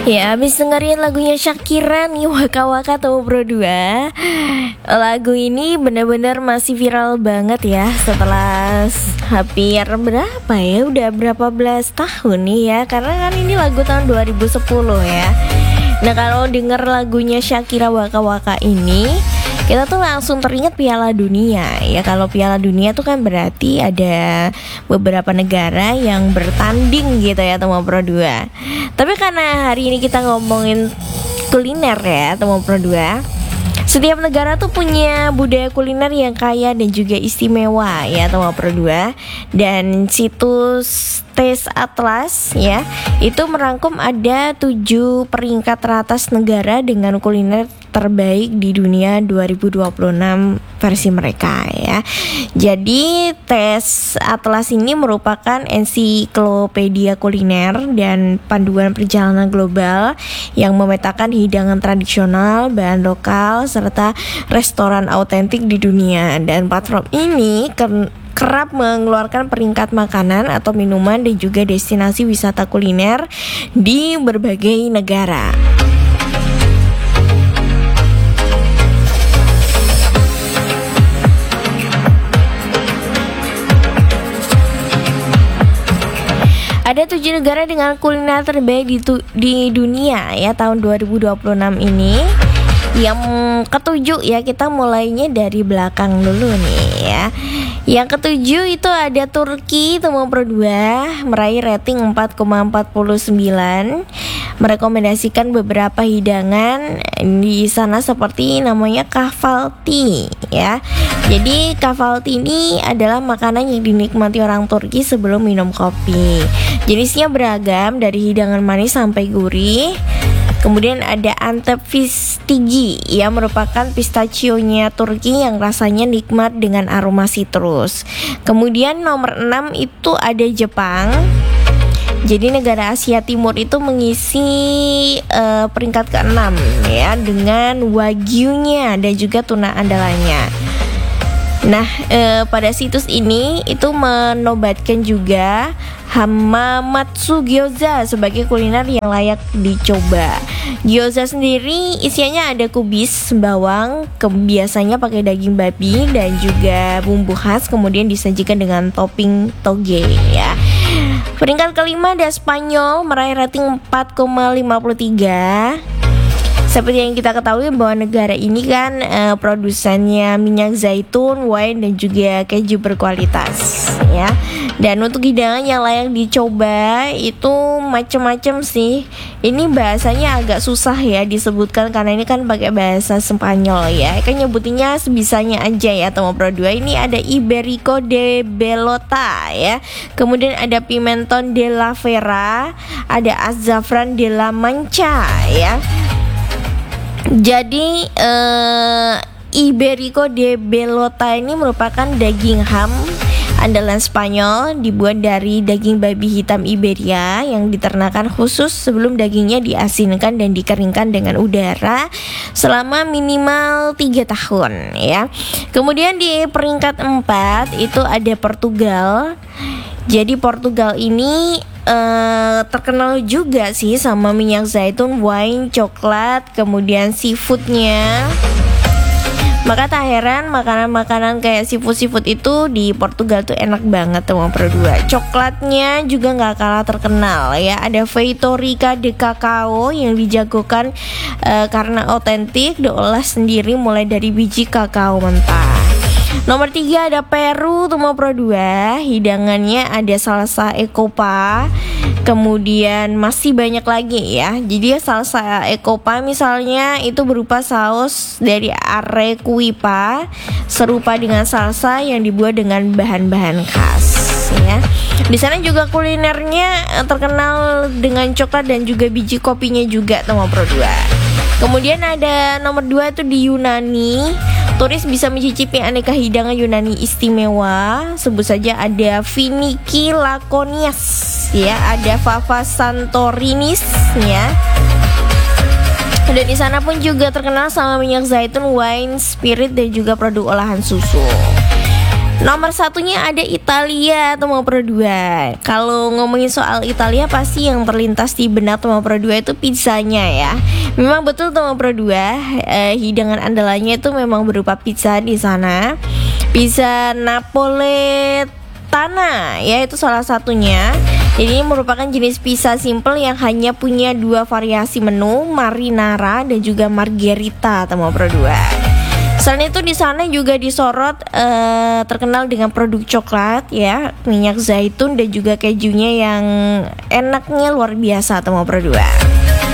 Ya, habis dengerin lagunya Shakira nih, Waka Waka Tuh Bro 2. Lagu ini bener-bener masih viral banget ya. Setelah hampir berapa ya, udah berapa belas tahun nih ya. Karena kan ini lagu tahun 2010 ya. Nah, kalau denger lagunya Shakira Waka Waka ini, kita tuh langsung teringat Piala Dunia ya. Kalau Piala Dunia tuh kan berarti ada beberapa negara yang bertanding gitu ya, teman Pro 2. Tapi karena hari ini kita ngomongin kuliner ya, teman Pro 2, setiap negara tuh punya budaya kuliner yang kaya dan juga istimewa ya, teman Pro 2. Dan situs Taste Atlas ya, itu merangkum ada 7 peringkat teratas negara dengan kuliner terbaik di dunia 2026 versi mereka ya. Jadi Taste Atlas ini merupakan ensiklopedia kuliner dan panduan perjalanan global yang memetakan hidangan tradisional, bahan lokal, serta restoran autentik di dunia. Dan platform ini kerap mengeluarkan peringkat makanan atau minuman dan juga destinasi wisata kuliner di berbagai negara. Ada 7 negara dengan kuliner terbaik di dunia ya tahun 2026 ini. Yang ketujuh ya, kita mulainya dari belakang dulu nih ya. Yang ketujuh itu ada Turki, teman Pro 2, meraih rating 4,49. Merekomendasikan beberapa hidangan di sana seperti namanya kahvaltı ya. Jadi kahvaltı ini adalah makanan yang dinikmati orang Turki sebelum minum kopi. Jenisnya beragam dari hidangan manis sampai gurih. Kemudian ada Antep Fistigi yang merupakan pistachio-nya Turki yang rasanya nikmat dengan aroma sitrus. Kemudian nomor 6 itu ada Jepang. Jadi negara Asia Timur itu mengisi peringkat ke-6 ya, dengan wagyunya dan juga tuna andalannya. Nah, pada situs ini itu menobatkan juga Hamamatsu Gyoza sebagai kuliner yang layak dicoba. Gyoza sendiri isiannya ada kubis bawang, biasanya pakai daging babi dan juga bumbu khas, kemudian disajikan dengan topping toge ya. Peringkat kelima ada Spanyol, meraih rating 4,53. Seperti yang kita ketahui bahwa negara ini kan produsennya minyak zaitun, wine dan juga keju berkualitas ya. Dan untuk hidangan yang layak dicoba itu macam-macam sih. Ini bahasanya agak susah ya disebutkan karena ini kan pakai bahasa Spanyol ya. Kan nyebutinnya sebisanya aja ya, teman Pro 2. Ini ada Iberico de Bellota ya. Kemudian ada Pimenton de la Vera, ada Azafran de la Mancha ya. Jadi Iberico de Bellota ini merupakan daging ham andalan Spanyol, dibuat dari daging babi hitam Iberia yang diternakan khusus sebelum dagingnya diasinkan dan dikeringkan dengan udara selama minimal 3 tahun ya. Kemudian di peringkat 4 itu ada Portugal. Jadi Portugal ini terkenal juga sih sama minyak zaitun, wine, coklat, kemudian seafoodnya. Maka tak heran makanan-makanan kayak seafood itu di Portugal tuh enak banget, teman Pro 2. Coklatnya juga gak kalah terkenal ya. Ada Feito Rica de Cacao yang dijagokan karena otentik, diolah sendiri mulai dari biji kakao mentah. Nomor 3 ada Peru, teman Pro 2. Hidangannya ada salsa ecopa. Kemudian masih banyak lagi ya. Jadi salsa ecopa misalnya itu berupa saus dari arequipa, serupa dengan salsa yang dibuat dengan bahan-bahan khas ya. Di sana juga kulinernya terkenal dengan coklat dan juga biji kopinya juga, teman Pro 2. Kemudian ada nomor 2 itu di Yunani. Turis bisa mencicipi aneka hidangan Yunani istimewa. Sebut saja ada Finiki Lakonias ya, ada Fava Santorinis ya. Dan di sana pun juga terkenal sama minyak zaitun, wine, spirit dan juga produk olahan susu. Nomor satunya ada Italia Tomo Pro 2. Kalau ngomongin soal Italia pasti yang terlintas di benak Tomo Pro 2 itu pizzanya ya. Memang betul Tomo Pro 2 hidangan andalannya itu memang berupa pizza di sana. Pizza Napoletana ya itu salah satunya. Jadi ini merupakan jenis pizza simple yang hanya punya 2 variasi menu, marinara dan juga margherita Tomo Pro 2. Selain itu di sana juga disorot terkenal dengan produk coklat ya, minyak zaitun dan juga kejunya yang enaknya luar biasa Tomo Pro 2.